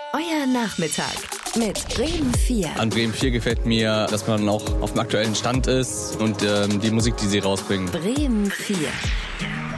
Euer Nachmittag mit Bremen 4. An Bremen 4 gefällt mir, dass man auch auf dem aktuellen Stand ist und die Musik, die sie rausbringen. Bremen 4.